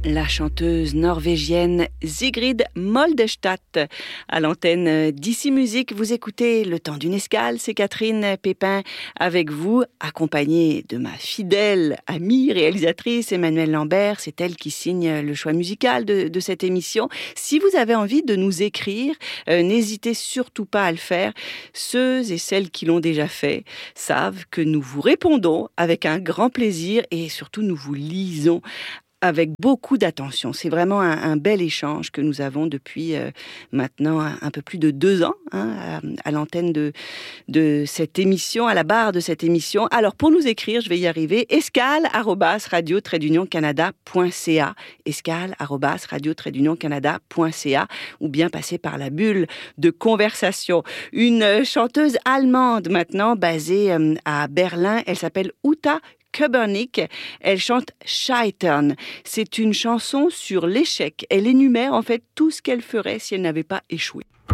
La chanteuse norvégienne Sigrid Moldestadt à l'antenne d'Ici Musique. Vous écoutez Le Temps d'une escale, c'est Catherine Pépin avec vous, accompagnée de ma fidèle amie réalisatrice Emmanuelle Lambert. C'est elle qui signe le choix musical de cette émission. Si vous avez envie de nous écrire, n'hésitez surtout pas à le faire. Ceux et celles qui l'ont déjà fait savent que nous vous répondons avec un grand plaisir et surtout nous vous lisons avec beaucoup d'attention. C'est vraiment un bel échange que nous avons depuis maintenant un peu plus de 2 ans à l'antenne de cette émission, à la barre de cette émission. Alors pour nous écrire, je vais y arriver, escale@radio-canada.ca, escale@radio-canada.ca, ou bien passer par la bulle de conversation. Une chanteuse allemande maintenant basée à Berlin, elle s'appelle Uta Köbernick, elle chante Scheitern. C'est une chanson sur l'échec. Elle énumère en fait tout ce qu'elle ferait si elle n'avait pas échoué.